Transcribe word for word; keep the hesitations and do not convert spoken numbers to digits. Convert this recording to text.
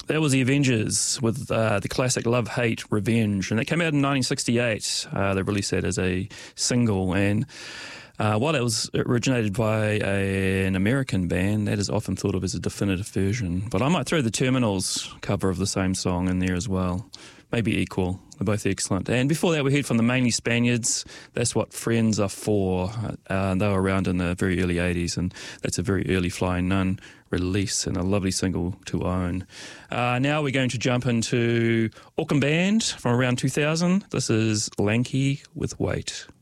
That was the Avengers with uh, the classic Love, Hate, Revenge. And that came out in nineteen sixty-eight. Uh, they released that as a single. And uh, while it was originated by a, an American band, that is often thought of as a definitive version. But I might throw the Terminals cover of the same song in there as well. Maybe equal. They're both excellent. And before that, we heard from the Mainly Spaniards. That's what Friends Are For. Uh, they were around in the very early eighties, and that's a very early Flying Nun release and a lovely single to own. Uh, now we're going to jump into Auckland Band from around two thousand. This is Lanky with Weight.